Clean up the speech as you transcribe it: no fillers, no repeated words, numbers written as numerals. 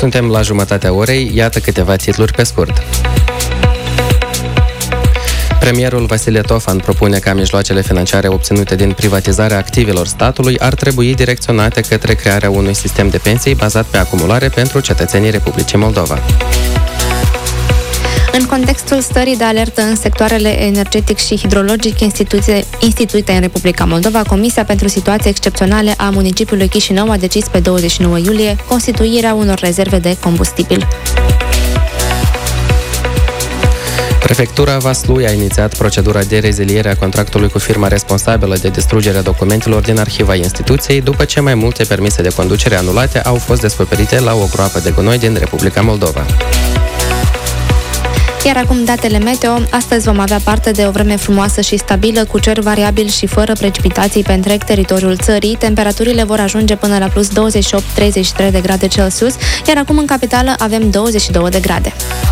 Suntem la jumătatea orei, iată câteva titluri pe scurt. Premierul Vasile Tofan propune ca mijloacele financiare obținute din privatizarea activelor statului ar trebui direcționate către crearea unui sistem de pensii bazat pe acumulare pentru cetățenii Republicii Moldova. În contextul stării de alertă în sectoarele energetic și hidrologic instituite în Republica Moldova, Comisia pentru Situații Excepționale a municipiului Chișinău a decis pe 29 iulie constituirea unor rezerve de combustibil. Prefectura Vaslui a inițiat procedura de reziliere a contractului cu firma responsabilă de distrugerea documentelor din arhiva instituției, după ce mai multe permise de conducere anulate au fost descoperite la o groapă de gunoi din Republica Moldova. Iar acum datele meteo. Astăzi vom avea parte de o vreme frumoasă și stabilă, cu cer variabil și fără precipitații pe întreg teritoriul țării. Temperaturile vor ajunge până la plus 28-33 de grade Celsius, iar acum în capitală avem 22 de grade.